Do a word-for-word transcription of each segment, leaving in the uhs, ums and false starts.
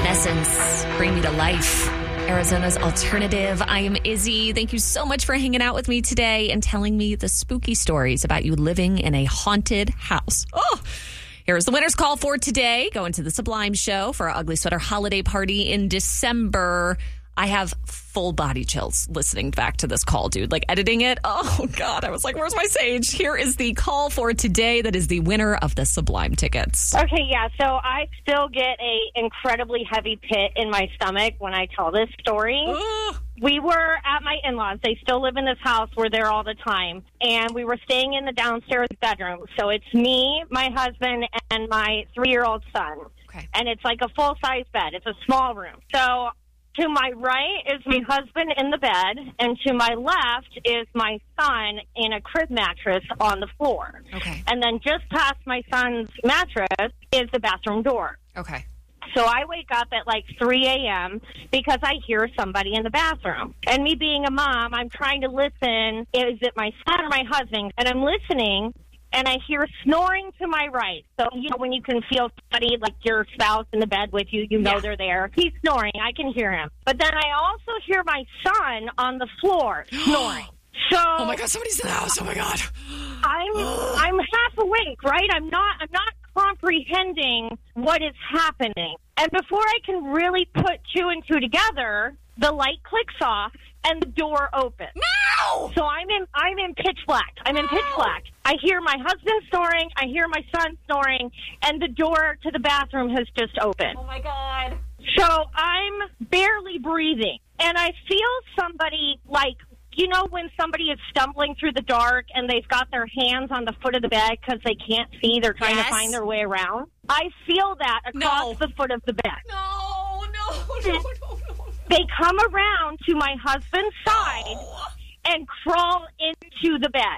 Evanescence, Bring Me to Life. Arizona's alternative. I am Izzy. Thank you so much for hanging out with me today and telling me the spooky stories about you living in a haunted house. Oh, here's the winner's call for today. Going to the Sublime Show for our Ugly Sweater holiday party in December. I have full body chills listening back to this call, dude. Like editing it. Oh, God. I was like, where's my sage? Here is the call for today that is the winner of the Sublime tickets. Okay, yeah. So I still get a incredibly heavy pit in my stomach when I tell this story. Ugh. We were at my in-laws. They still live in this house. We're there all the time. And we were staying in the downstairs bedroom. So it's me, my husband, and my three-year-old son. Okay. And it's like a full-size bed. It's a small room. So to my right is my husband in the bed, and to my left is my son in a crib mattress on the floor. Okay. And then just past my son's mattress is the bathroom door. Okay. So I wake up at like three a.m. because I hear somebody in the bathroom. And me being a mom, I'm trying to listen. Is it my son or my husband? And I'm listening, and I hear snoring to my right. So, you know, when you can feel somebody like your spouse in the bed with you, you know yeah. they're there. He's snoring. I can hear him. But then I also hear my son on the floor snoring. So, oh, my God, somebody's in the house. Oh, my God. I'm I'm half awake, right? I'm not I'm not comprehending what is happening. And before I can really put two and two together, the light clicks off and the door opens. No! So I'm in I'm in pitch black. I'm in pitch black. I hear my husband snoring, I hear my son snoring, and the door to the bathroom has just opened. Oh my God. So I'm barely breathing. And I feel somebody like, you know, when somebody is stumbling through the dark and they've got their hands on the foot of the bed because they can't see, they're trying yes. to find their way around. I feel that across no. the foot of the bed. No, no, no, no, no. They come around to my husband's side no. and crawl into the bed.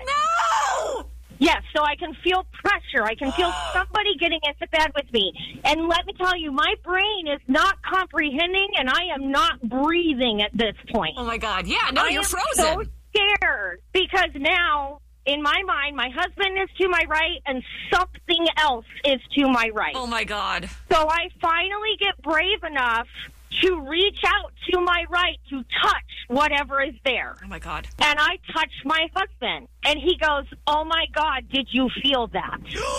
No! Yes, so I can feel pressure. I can feel somebody getting into bed with me. And let me tell you, my brain is not comprehending, and I am not breathing at this point. Oh, my God. Yeah, no, I you're am frozen. so scared because now, in my mind, my husband is to my right and something else is to my right. Oh, my God. So I finally get brave enough to reach out to my right to touch whatever is there. Oh, my God. And I touch my husband. And he goes, oh, my God, did you feel that?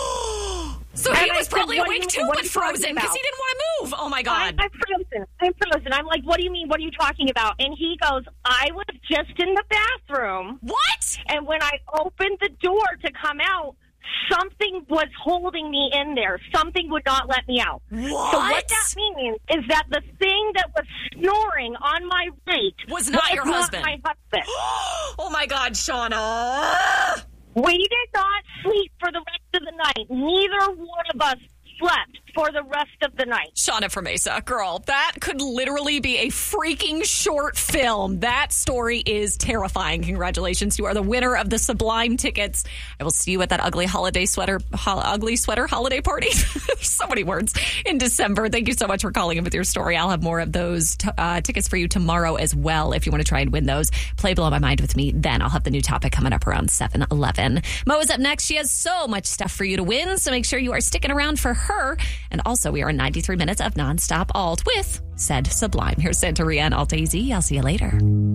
So and he I was said, probably what awake, you, too, but frozen because he didn't want to move. Oh, my God. I, I'm frozen. I'm frozen. I'm like, what do you mean? What are you talking about? And he goes, I was just in the bathroom. What? And when I opened the door to come out, something was holding me in there. Something would not let me out. What? So what that means is that the thing that was snoring on my right was not was your not husband. my husband. Oh, my God, Shauna. We did not sleep for the rest of the night. Neither one of us slept for the rest of the night. Shauna from Mesa, girl, that could literally be a freaking short film. That story is terrifying. Congratulations. You are the winner of the Sublime tickets. I will see you at that ugly holiday sweater, ho- ugly sweater holiday party. So many words in December. Thank you so much for calling in with your story. I'll have more of those t- uh, tickets for you tomorrow as well. If you want to try and win those, play Blow My Mind with me. Then I'll have the new topic coming up around seven eleven. Mo is up next. She has so much stuff for you to win. So make sure you are sticking around for her. And also, we are in ninety-three minutes of nonstop alt with said Sublime. Here's Santeria and Alt A Z. I'll see you later.